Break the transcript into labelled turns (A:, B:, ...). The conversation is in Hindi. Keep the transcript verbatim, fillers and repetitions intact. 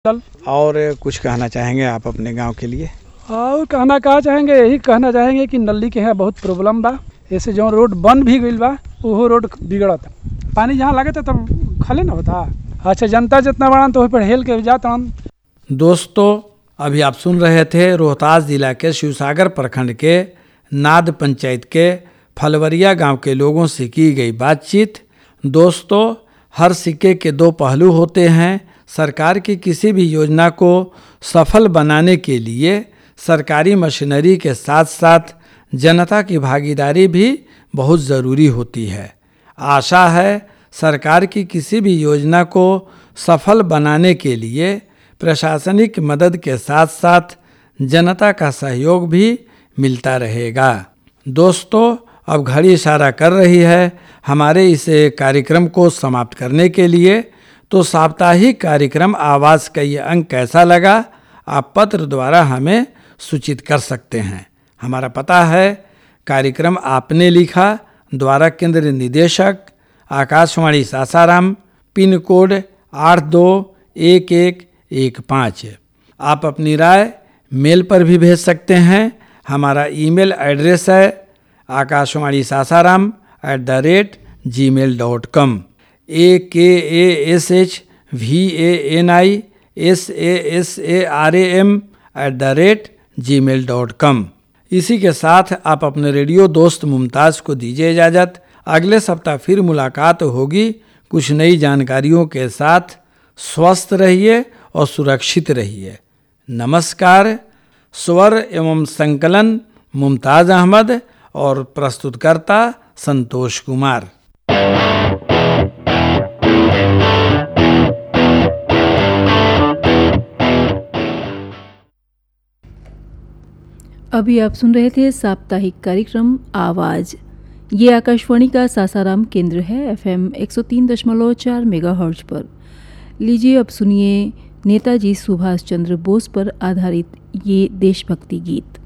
A: चल
B: और कुछ कहना चाहेंगे आप अपने गांव के लिए?
A: और कहना का चाहेंगे, यही कहना चाहेंगे कि नली के यहाँ बहुत प्रॉब्लम बा। ऐसे जो रोड बन भी गईल बा वो रोड बिगड़त, पानी जहाँ लगे था तब खले ना होता। अच्छा, जनता जितना बड़ा तो वही पर हेल के जाता।
B: दोस्तों, अभी आप सुन रहे थे रोहतास जिला के शिवसागर प्रखंड के नाद पंचायत के फलवरिया गांव के लोगों से की गई बातचीत। दोस्तों, हर सिक्के के दो पहलू होते हैं। सरकार की किसी भी योजना को सफल बनाने के लिए सरकारी मशीनरी के साथ साथ जनता की भागीदारी भी बहुत ज़रूरी होती है। आशा है सरकार की किसी भी योजना को सफल बनाने के लिए प्रशासनिक मदद के साथ साथ जनता का सहयोग भी मिलता रहेगा। दोस्तों, अब घड़ी इशारा कर रही है हमारे इस कार्यक्रम को समाप्त करने के लिए। तो साप्ताहिक कार्यक्रम आवाज़ का ये अंक कैसा लगा, आप पत्र द्वारा हमें सूचित कर सकते हैं। हमारा पता है कार्यक्रम आपने लिखा, द्वारा केंद्र निदेशक आकाशवाणी सासाराम, पिन कोड आठ दो एक एक एक पाँच। आप अपनी राय मेल पर भी भेज सकते हैं। हमारा ईमेल एड्रेस है Akashvani Sasaram at the rate ji mail dot com. ए के A S H V A N I S A S A R A M at the rate ji mail dot com. इसी के साथ आप अपने रेडियो दोस्त मुमताज़ को दीजिए इजाज़त। अगले सप्ताह फिर मुलाकात होगी कुछ नई जानकारियों के साथ। स्वस्थ रहिए और सुरक्षित रहिए। नमस्कार। स्वर एवं संकलन मुमताज़ अहमद और प्रस्तुतकर्ता संतोष कुमार।
C: अभी आप सुन रहे थे साप्ताहिक कार्यक्रम आवाज़। ये आकाशवाणी का सासाराम केंद्र है, एफएम एक सौ तीन दशमलव चार मेगाहर्ट्ज पर। लीजिए अब सुनिए नेताजी सुभाष चंद्र बोस पर आधारित ये देशभक्ति गीत।